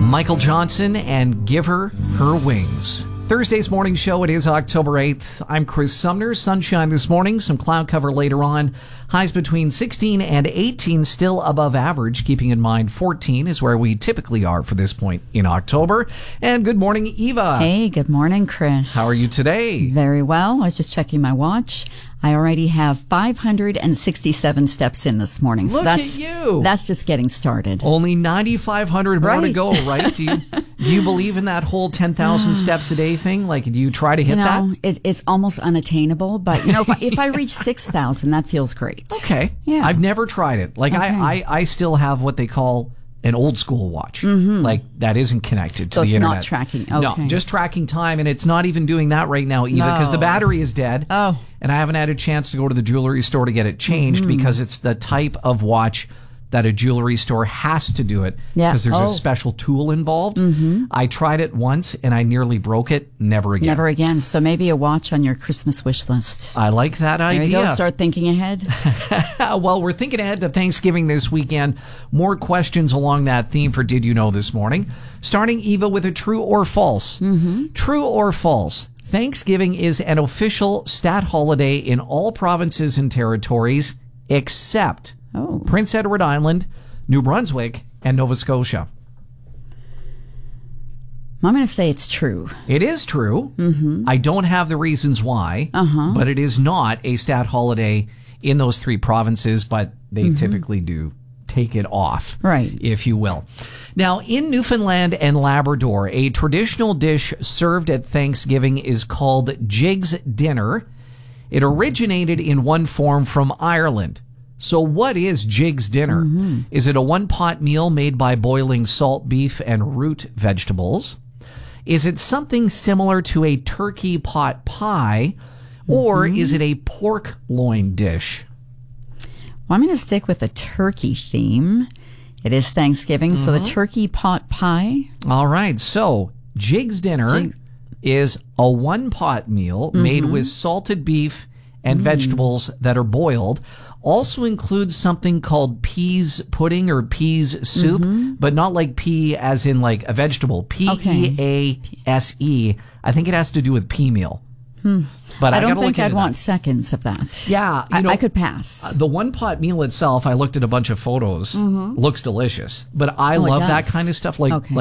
Michael Johnson and Give Her Her Wings. Thursday's morning show, it is October 8th. I'm Chris Sumner. Sunshine this morning, some cloud cover later on. Highs between 16 and 18, still above average. Keeping in mind 14 is where we typically are for this point in October. And good morning, Eva. Hey, good morning, Chris. How are you today? Very well. I was just checking my watch. I already have 567 steps in this morning. So Look that's, at you. That's just getting started. Only 9,500 more to Right. go, right? Do you believe in that whole 10,000 steps a day thing? Like, do you try to hit that? It's almost unattainable. But, if I reach 6,000, that feels great. Okay. Yeah. I've never tried it. Like, Okay. I still have what they call an old school watch. Like, that isn't connected to So the it's internet. not tracking. No, Okay. just tracking time. And it's not even doing that right now, Eva, because the No. battery is dead. Oh. And I haven't had a chance to go to the jewelry store to get it changed because it's the type of watch that a jewelry store has to do it Yeah. because there's Oh. a special tool involved. I tried it once and I nearly broke it. Never again. Never again. So maybe a watch on your Christmas wish list. I like that There you idea. go. Start thinking ahead. Well, we're thinking ahead to Thanksgiving this weekend. More questions along that theme for Did You Know this morning. Starting, Eva, with a true or false. True or false? Thanksgiving is an official stat holiday in all provinces and territories except Prince Edward Island, New Brunswick, and Nova Scotia. I'm going to say it's true. It is true. I don't have the reasons why, but it is not a stat holiday in those three provinces, but they typically do take it off, Right. if you will. Now, in Newfoundland and Labrador, a traditional dish served at Thanksgiving is called Jig's Dinner. It originated in one form from Ireland. So what is Jig's Dinner? Is it a one-pot meal made by boiling salt beef and root vegetables? Is it something similar to a turkey pot pie? Or is it a pork loin dish? Well, I'm going to stick with the turkey theme. It is Thanksgiving, so the turkey pot pie. All right. So Jig's Dinner is a one-pot meal made with salted beef and vegetables that are boiled. Also includes something called peas pudding or peas soup, but not like pea as in like a vegetable. Pease. I think it has to do with pea meal. But I don't gotta think look I'd into want that. seconds of that. Yeah, I could pass. The one pot meal itself, I looked at a bunch of photos. Looks delicious, but I love that does. kind of stuff. Like Okay.